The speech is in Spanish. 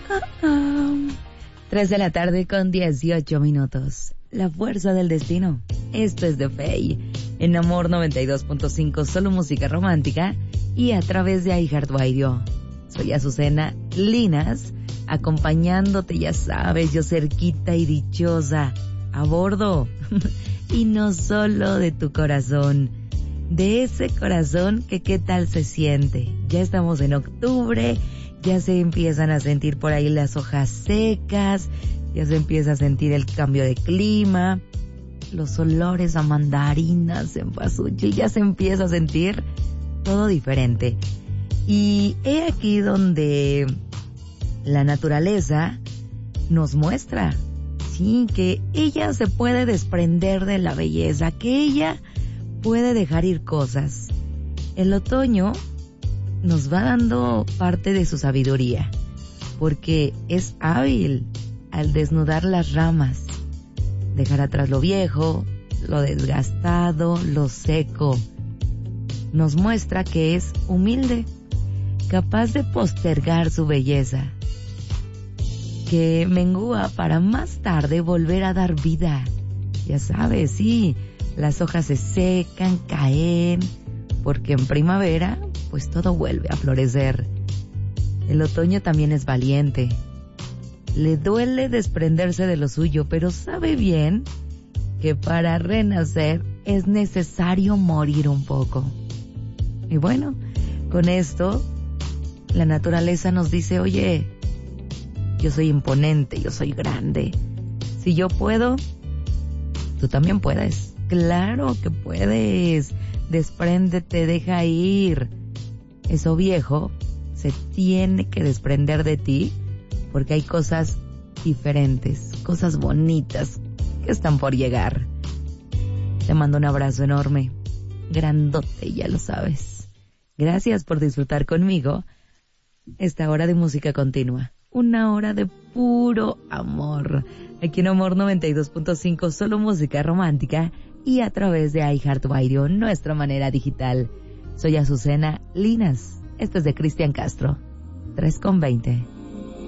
3 de la tarde con 18 minutos. La fuerza del destino. Esto es de Faye. En Amor 92.5, solo música romántica. Y a través de iHeartRadio. Soy Azucena Linas, acompañándote, ya sabes, yo cerquita y dichosa, a bordo. Y no solo de tu corazón, de ese corazón que qué tal se siente. Ya estamos en octubre, ya se empiezan a sentir por ahí las hojas secas, ya se empieza a sentir el cambio de clima, los olores a mandarinas, cempasúchil, ya se empieza a sentir todo diferente. Y he aquí donde la naturaleza nos muestra, sí, que ella se puede desprender de la belleza, que ella puede dejar ir cosas. El otoño nos va dando parte de su sabiduría, porque es hábil al desnudar las ramas, dejar atrás lo viejo, lo desgastado, lo seco. Nos muestra que es humilde, capaz de postergar su belleza, que mengua para más tarde volver a dar vida. Ya sabes, sí, las hojas se secan, caen, porque en primavera, pues todo vuelve a florecer. El otoño también es valiente. Le duele desprenderse de lo suyo, pero sabe bien que para renacer es necesario morir un poco. Y bueno, con esto, la naturaleza nos dice, oye, yo soy imponente, yo soy grande. Si yo puedo, tú también puedes. Claro que puedes. Despréndete, deja ir. Eso viejo se tiene que desprender de ti, porque hay cosas diferentes, cosas bonitas que están por llegar. Te mando un abrazo enorme, grandote, ya lo sabes. Gracias por disfrutar conmigo esta hora de música continua. Una hora de puro amor. Aquí en Amor 92.5, solo música romántica y a través de iHeartRadio, nuestra manera digital. Soy Azucena Linas. Esto es de Cristian Castro. 3:20.